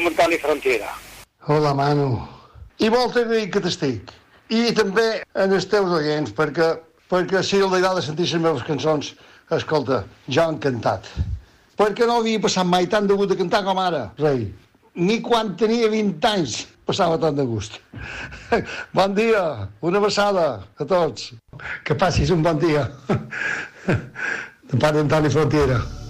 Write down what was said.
som Antoni Frontiera. Hola, Manu. I molt agraït que t'estic. I també en els teus oients, perquè si li agrada sentir les meves cançons, escolta, jo encantat. Perquè no havia passat mai tant de gust de cantar com ara, rei. Ni quan tenia 20 anys passava tant de gust. Bon dia, una abraçada a tots. Que passis un bon dia. De part d'Antoni Frontiera.